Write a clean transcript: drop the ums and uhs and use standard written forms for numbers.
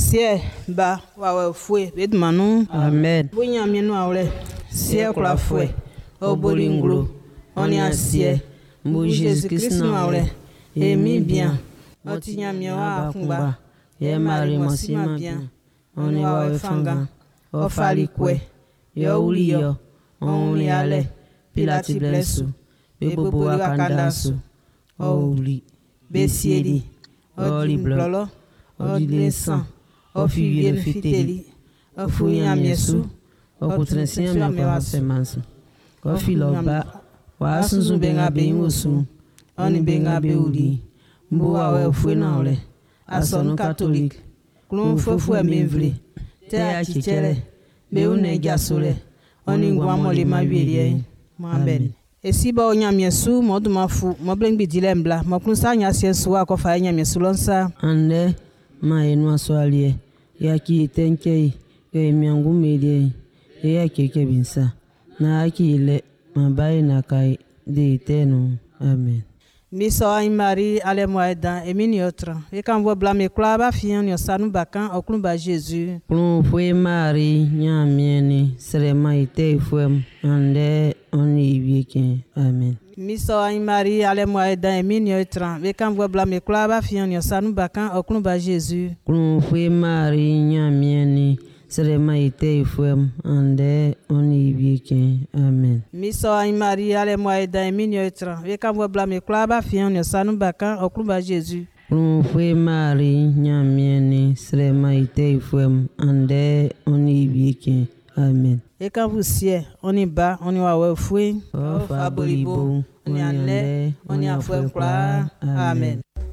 sie ba wa fue bedmanu Amen. Bunya mienu awle sie kwa fue obolinglo oni asie mbu Jésus-Christ no awle emi bien otinya miwa kumba ye mari mosima bien oni wa fanga ofali kwe yo uliyo oni ale pilati blesu bebobo wakandasu oli besiedi oli blolo oli san ofiye fiteli ofunya miesu okutrensia mewa semansu ofiloba wasunzu benga benwosu oni benga beuli mbo wa fue na ole asonu catholique klon fofu emevle te achichele be une jasole oni ngwamole mawirie amen. Esiba onyamiesu modumafu moblengbi dilembla mokunsa nya siensu akofa nyamiesu lonsa ande ma enu aswalie yaki tenkei ye miangu medie ye keke binsa na akile mabai na kai de tenu amen. Miso ay Marie ale moeda emini otra e kan vo blame klaba fian yo sanu bakan oklun ba Jésus klon foi Marie nya mieni serema ite fuem ande oni wieke amen. Miso ay Marie ale moeda emini otra e kan vo blame klaba fian yo sanu bakan oklun ba Jésus klon foi Marie nya mieni serema ite fuem ande oni wieke amen. Miso ay Marie ale moeda emini otra e kan vo blame klaba fian yo sanu bakan oklun ba Jésus klon foi Marie nya mieni serema ite fuem ande oni wieke amen. Et quand vous siez, on y bat, on y va fouiller, on y a on y a fait. Amen.